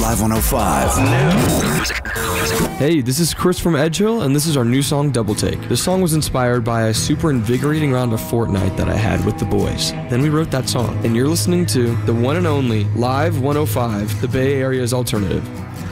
Live 105. Hey, this is Chris from Edgehill, and this is our new song, Double Take. This song was inspired by a super invigorating round of Fortnite that I had with the boys. Then we wrote that song, and you're listening to the one and only Live 105, the Bay Area's alternative.